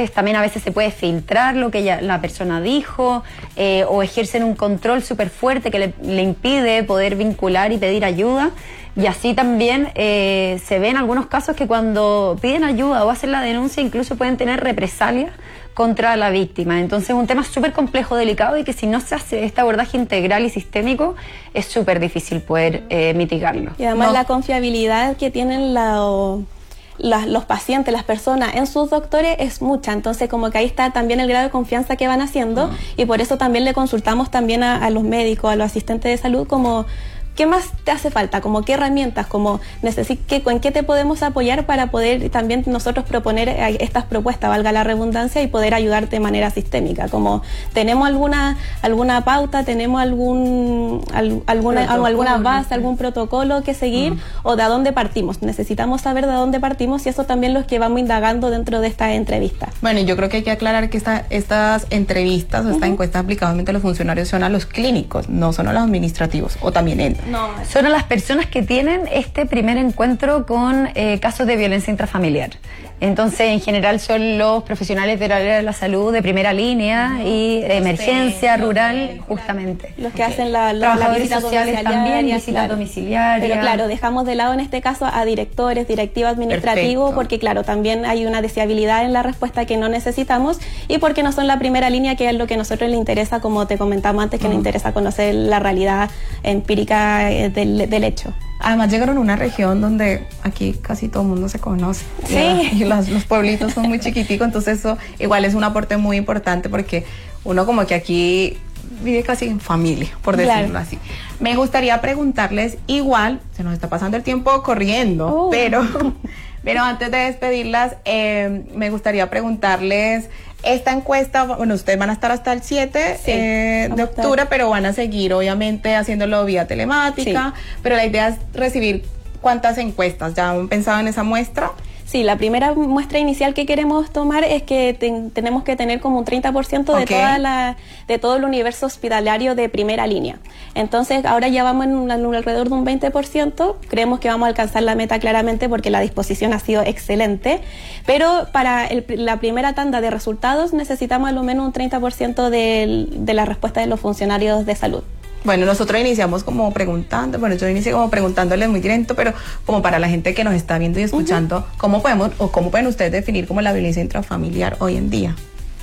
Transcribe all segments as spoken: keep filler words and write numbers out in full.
También a veces se puede filtrar lo que ella, la persona dijo eh, o ejercen un control súper fuerte que le, le impide poder vincular y pedir ayuda. Y así también eh, se ven algunos casos que cuando piden ayuda o hacen la denuncia incluso pueden tener represalias contra la víctima. Entonces es un tema súper complejo, delicado y que si no se hace este abordaje integral y sistémico es súper difícil poder eh, mitigarlo. Y además no. la confiabilidad que tienen la... O... Las, los pacientes, las personas en sus doctores es mucha, entonces como que ahí está también el grado de confianza que van haciendo uh-huh. y por eso también le consultamos también a, a los médicos, a los asistentes de salud como ¿qué más te hace falta? Como qué herramientas, como necesi- qué, en qué te podemos apoyar para poder también nosotros proponer estas propuestas, valga la redundancia, y poder ayudarte de manera sistémica, como tenemos alguna alguna pauta, tenemos algún al, alguna protocolo, alguna base, algún protocolo que seguir uh-huh. o de a dónde partimos. Necesitamos saber de dónde partimos y eso también lo que vamos indagando dentro de esta entrevista. Bueno, y yo creo que hay que aclarar que esta, estas entrevistas o esta uh-huh. encuesta aplicadamente a los funcionarios son a los clínicos, no son a los administrativos, o también él. No, son las personas que tienen este primer encuentro con eh, casos de violencia intrafamiliar. Entonces, en general, son los profesionales del área de la salud de primera línea no, y de emergencia sí, rural, sí, justamente. Los que okay. hacen la, la, trabajadores la sociales también, visitas claro. domiciliarias. Pero claro, dejamos de lado en este caso a directores, directivos administrativos, Perfecto. Porque claro, también hay una deseabilidad en la respuesta que no necesitamos y porque no son la primera línea, que es lo que a nosotros le interesa, como te comentamos antes, que uh-huh. nos interesa conocer la realidad empírica del, del hecho. Además llegaron a una región donde aquí casi todo el mundo se conoce. Sí. Y los, los pueblitos son muy chiquiticos, entonces eso igual es un aporte muy importante porque uno como que aquí vive casi en familia, por decirlo claro. así. Me gustaría preguntarles, igual, se nos está pasando el tiempo corriendo, uh. pero, pero antes de despedirlas, eh, me gustaría preguntarles... Esta encuesta, bueno, ustedes van a estar hasta el siete sí, eh, de octubre, pero van a seguir obviamente haciéndolo vía telemática, sí. pero la idea es recibir ¿cuántas encuestas? ¿Ya han pensado en esa muestra? Sí, la primera muestra inicial que queremos tomar es que ten, tenemos que tener como un treinta por ciento de, okay. toda la, de todo el universo hospitalario de primera línea. Entonces, ahora ya vamos en, un, en alrededor de un veinte por ciento. Creemos que vamos a alcanzar la meta claramente porque la disposición ha sido excelente. Pero para el, la primera tanda de resultados necesitamos al menos un treinta por ciento de, de la respuesta de los funcionarios de salud. Bueno, nosotros iniciamos como preguntando, bueno, yo inicié como preguntándole muy directo, pero como para la gente que nos está viendo y escuchando, uh-huh. ¿cómo podemos o cómo pueden ustedes definir como la violencia intrafamiliar hoy en día?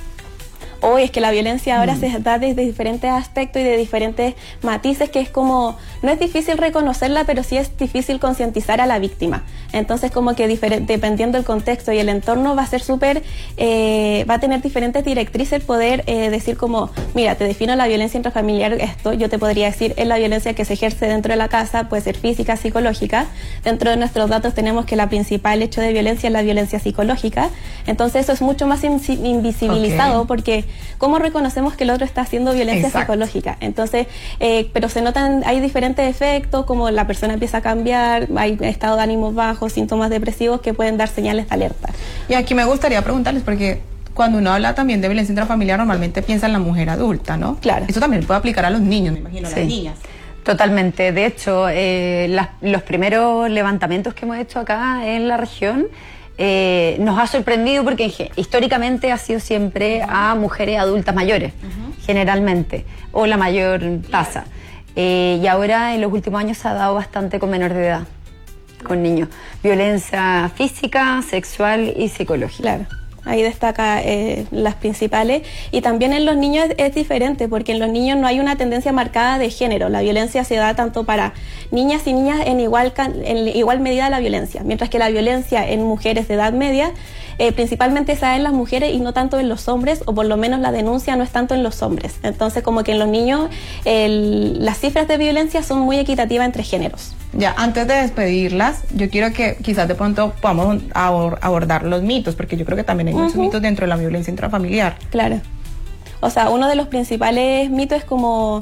Hoy es que la violencia ahora mm. se da desde diferentes aspectos y de diferentes matices, que es como, no es difícil reconocerla, pero sí es difícil concientizar a la víctima. Entonces como que difer- dependiendo del contexto y el entorno va a ser súper, eh, va a tener diferentes directrices poder eh, decir como, mira, te defino la violencia intrafamiliar esto, yo te podría decir, es la violencia que se ejerce dentro de la casa, puede ser física, psicológica. Dentro de nuestros datos tenemos que la principal hecho de violencia es la violencia psicológica. Entonces eso es mucho más in- invisibilizado okay. porque ¿cómo reconocemos que el otro está haciendo violencia Exacto. psicológica? Entonces, eh, pero se notan, hay diferentes efectos, como la persona empieza a cambiar, hay estado de ánimo bajo, síntomas depresivos que pueden dar señales de alerta. Y aquí me gustaría preguntarles, porque cuando uno habla también de violencia intrafamiliar, normalmente piensa en la mujer adulta, ¿no? Claro. Eso también puede aplicar a los niños, me imagino, a sí. las niñas. Totalmente. De hecho, eh, las, los primeros levantamientos que hemos hecho acá en la región Eh, nos ha sorprendido porque históricamente ha sido siempre a mujeres adultas mayores, uh-huh. generalmente, o la mayor tasa. Eh, y ahora en los últimos años se ha dado bastante con menores de edad, con niños. Violencia física, sexual y psicológica. Claro. Ahí destaca eh, las principales. Y también en los niños es, es diferente, porque en los niños no hay una tendencia marcada de género. La violencia se da tanto para niñas y niñas en igual, en igual medida la violencia, mientras que la violencia en mujeres de edad media eh, principalmente se da en las mujeres y no tanto en los hombres, o por lo menos la denuncia no es tanto en los hombres. Entonces como que en los niños el, las cifras de violencia son muy equitativas entre géneros. Ya, antes de despedirlas, yo quiero que quizás de pronto podamos abordar los mitos, porque yo creo que también hay uh-huh. muchos mitos dentro de la violencia intrafamiliar. Claro. O sea, uno de los principales mitos es como,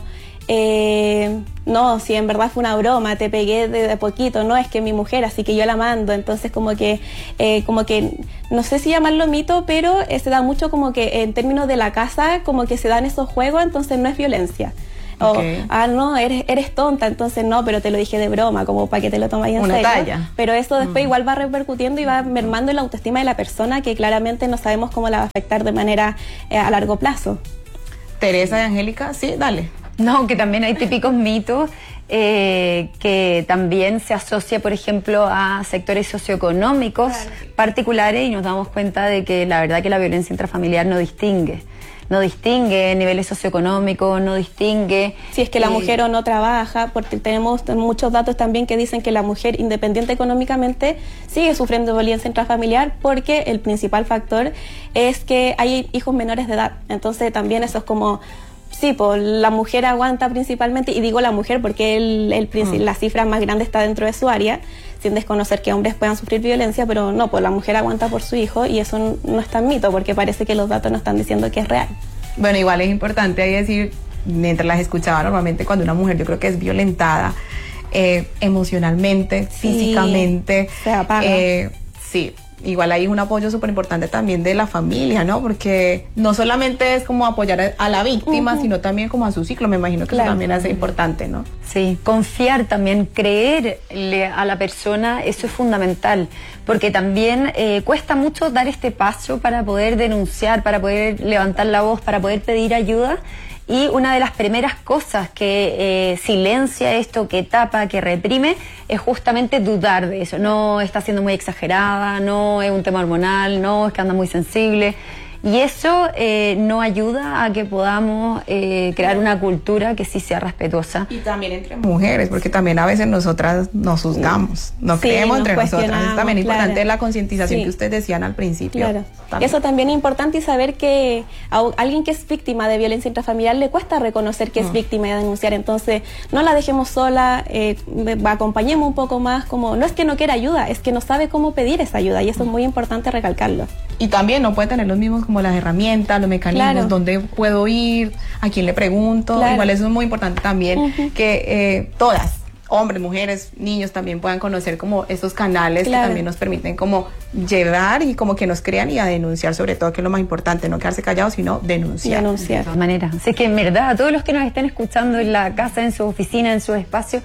eh, no, si en verdad fue una broma, te pegué de, de poquito, no, es que mi mujer, así que yo la mando. Entonces como que, eh, como que, no sé si llamarlo mito, pero eh, se da mucho como que en términos de la casa, como que se dan esos juegos, entonces no es violencia. O, Okay. ah, no, eres, eres tonta, entonces no, pero te lo dije de broma, como para que te lo tomes en Una serio. talla. Pero eso después Mm. igual va repercutiendo y va mermando en la autoestima de la persona, que claramente no sabemos cómo la va a afectar de manera eh, a largo plazo. Teresa y Angélica, sí, dale. No, que también hay típicos mitos eh, que también se asocia, por ejemplo, a sectores socioeconómicos particulares, y nos damos cuenta de que la verdad que la violencia intrafamiliar no distingue. No distingue niveles socioeconómicos, no distingue... Si es que la eh, mujer o no trabaja, porque tenemos muchos datos también que dicen que la mujer, independiente económicamente, sigue sufriendo violencia intrafamiliar, porque el principal factor es que hay hijos menores de edad. Entonces también eso es como... Sí, pues la mujer aguanta principalmente, y digo la mujer porque el, el, mm. la cifra más grande está dentro de su área, sin desconocer que hombres puedan sufrir violencia, pero no, pues la mujer aguanta por su hijo, y eso no, no es tan mito, porque parece que los datos no están diciendo que es real. Bueno, igual es importante ahí decir, mientras las escuchaba, normalmente cuando una mujer yo creo que es violentada eh, emocionalmente, sí, físicamente, se apaga. Eh, sí. Igual hay un apoyo súper importante también de la familia, ¿no? Porque no solamente es como apoyar a la víctima, uh-huh. sino también como a su ciclo. Me imagino que claro. eso también es importante, ¿no? Sí, confiar también, creerle a la persona, eso es fundamental. Porque también eh, cuesta mucho dar este paso para poder denunciar, para poder levantar la voz, para poder pedir ayuda. Y una de las primeras cosas que eh, silencia esto, que tapa, que reprime, es justamente dudar de eso. No está siendo muy exagerada, no es un tema hormonal, no es que anda muy sensible. Y eso eh, no ayuda a que podamos eh, crear una cultura que sí sea respetuosa. Y también entre mujeres, porque también a veces nosotras nos juzgamos, no sí, creemos entre nosotras. Es también claro. importante la concientización sí. que ustedes decían al principio. Claro. También. Eso también es importante, y saber que a alguien que es víctima de violencia intrafamiliar le cuesta reconocer que mm. es víctima y denunciar. Entonces, no la dejemos sola, eh, acompañemos un poco más. Como no es que no quiera ayuda, es que no sabe cómo pedir esa ayuda, y eso mm. es muy importante recalcarlo. Y también no puede tener los mismos como las herramientas, los mecanismos, claro. dónde puedo ir, a quién le pregunto. Claro. Igual eso es muy importante también, uh-huh. que eh, todas, hombres, mujeres, niños, también puedan conocer como estos canales claro. que también nos permiten como llegar y como que nos crean, y a denunciar, sobre todo, que es lo más importante, no quedarse callados, sino denunciar. Denunciar. De todas maneras. Así que en verdad, a todos los que nos estén escuchando en la casa, en su oficina, en su espacio,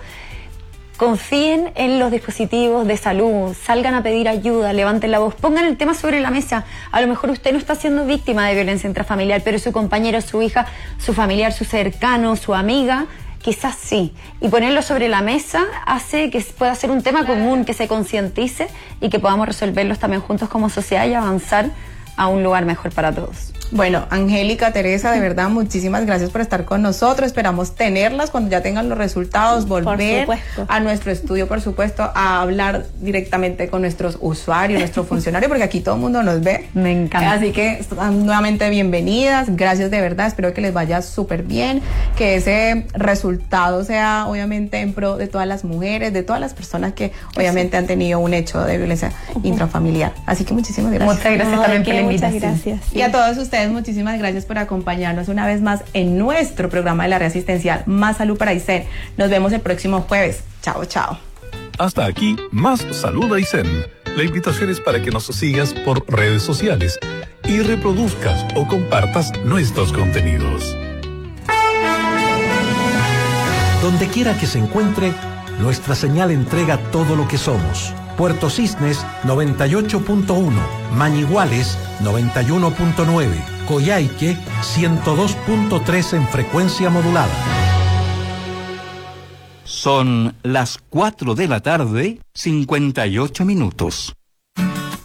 confíen en los dispositivos de salud, salgan a pedir ayuda, levanten la voz, pongan el tema sobre la mesa. A lo mejor usted no está siendo víctima de violencia intrafamiliar, pero su compañero, su hija, su familiar, su cercano, su amiga, quizás sí. Y ponerlo sobre la mesa hace que pueda ser un tema común, que se concientice y que podamos resolverlos también juntos como sociedad y avanzar a un lugar mejor para todos. Bueno, Angélica, Teresa, de verdad, muchísimas gracias por estar con nosotros. Esperamos tenerlas cuando ya tengan los resultados, volver a nuestro estudio, por supuesto, a hablar directamente con nuestros usuarios, nuestros funcionarios, porque aquí todo el mundo nos ve. Me encanta. Así que nuevamente bienvenidas, gracias de verdad, espero que les vaya súper bien, que ese resultado sea obviamente en pro de todas las mujeres, de todas las personas que obviamente han tenido un hecho de violencia uh-huh. intrafamiliar. Así que muchísimas gracias. Muchas gracias no, también por la invitación. Gracias. Sí. Y a todos ustedes, muchísimas gracias por acompañarnos una vez más en nuestro programa de la red asistencial Más Salud para Aysén. Nos vemos el próximo jueves. Chao, chao. Hasta aquí, Más Salud Aysén. La invitación es para que nos sigas por redes sociales y reproduzcas o compartas nuestros contenidos. Donde quiera que se encuentre, nuestra señal entrega todo lo que somos. Puerto Cisnes noventa y ocho punto uno, Mañiguales noventa y uno punto nueve, Coyhaique ciento dos punto tres en frecuencia modulada. Son las cuatro de la tarde, cincuenta y ocho minutos.